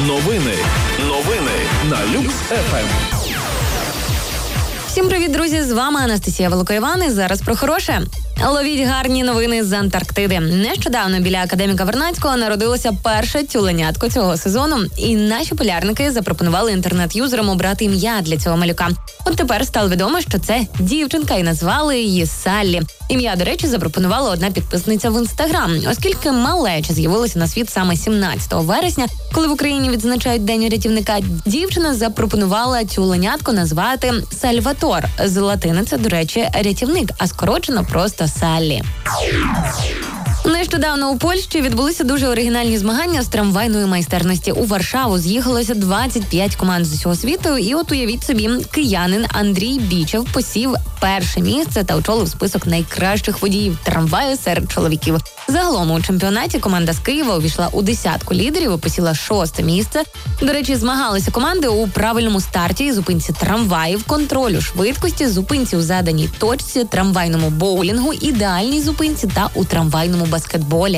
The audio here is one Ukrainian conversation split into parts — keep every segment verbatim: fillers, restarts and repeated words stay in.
Новини. Новини на Люкс еф ем. Всім привіт, друзі! З вами Анастасія Великоїван і зараз про хороше. Ловіть гарні новини з Антарктиди. Нещодавно біля академіка Вернадського народилося перше тюленятко цього сезону, і наші полярники запропонували інтернет-юзерам обрати ім'я для цього малюка. От тепер стало відомо, що це дівчинка, і назвали її Саллі. Ім'я, до речі, запропонувала одна підписниця в Інстаграм, оскільки малеча з'явилася на світ саме сімнадцятого вересня, коли в Україні відзначають День рятівника. Дівчина запропонувала тюленятко назвати Сальватор. З латини це, до речі, рятівник, а скорочено просто Саллі. Нещодавно у Польщі відбулися дуже оригінальні змагання з трамвайної майстерності. У Варшаву з'їхалося двадцять п'ять команд з усього світу, і от уявіть собі, киянин Андрій Бічев посів перше місце та очолив список найкращих водіїв трамваю серед чоловіків. Загалом у чемпіонаті команда з Києва увійшла у десятку лідерів і посіла шосте місце. До речі, змагалися команди у правильному старті і зупинці трамваїв, контролю швидкості, зупинці у заданій точці, трамвайному боулінгу, ідеальній зупинці та у трамвайному баскетболі.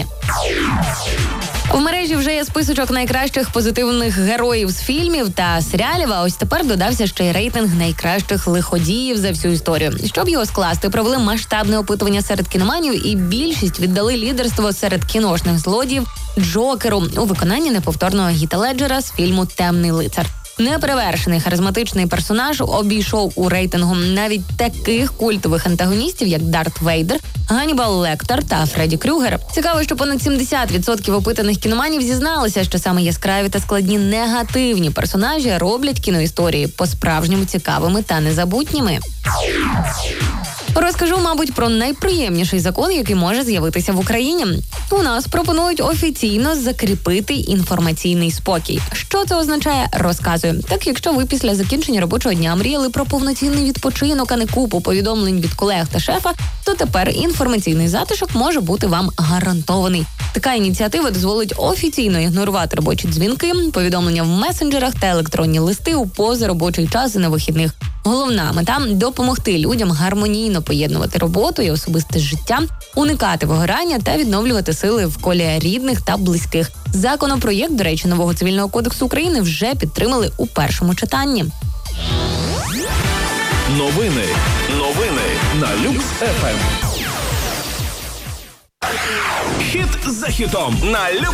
В мережі вже є списочок найкращих позитивних героїв з фільмів та серіалів, а ось тепер додався ще й рейтинг найкращих лиходіїв за всю історію. Щоб його скласти, провели масштабне опитування серед кіноманів, і більшість віддали лідерство серед кіношних злодіїв Джокеру у виконанні неповторного Гіта Леджера з фільму «Темний лицар». Неперевершений харизматичний персонаж обійшов у рейтингу навіть таких культових антагоністів, як Дарт Вейдер, Ганнібал Лектор та Фредді Крюгер. Цікаво, що понад сімдесят відсотків опитаних кіноманів зізналися, що саме яскраві та складні негативні персонажі роблять кіноісторії по-справжньому цікавими та незабутніми. Розкажу, мабуть, про найприємніший закон, який може з'явитися в Україні. У нас пропонують офіційно закріпити інформаційний спокій. Що це означає? Розказую. Так, якщо ви після закінчення робочого дня мріяли про повноцінний відпочинок, а не купу повідомлень від колег та шефа, то тепер інформаційний затишок може бути вам гарантований. Така ініціатива дозволить офіційно ігнорувати робочі дзвінки, повідомлення в месенджерах та електронні листи у позаробочий час і на вихідних. Головна мета – допомогти людям гармонійно поєднувати роботу і особисте життя, уникати вигорання та відновлювати сили в колі рідних та близьких. Законопроєкт, до речі, нового Цивільного кодексу України вже підтримали у першому читанні. Новини. Новини на Люкс еф ем. Хіт за хітом на Люкс